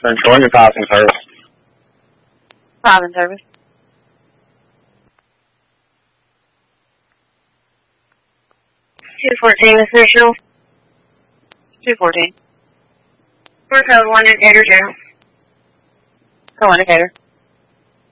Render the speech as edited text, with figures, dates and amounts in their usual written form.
Then join your passing service. Passing service. 214, Miss Mitchell. 214. We're code 1 indicator 0. Co-indicator.